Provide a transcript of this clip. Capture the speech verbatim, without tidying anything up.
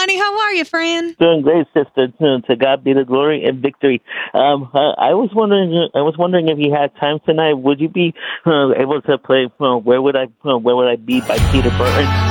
Johnny. How are you, friend? Doing great, sister. To, to God be the glory and victory. Um, uh, I was wondering. I was wondering if you had time tonight. Would you be uh, able to play uh, "Where Would I uh, Where Would I Be" by Peter Burton?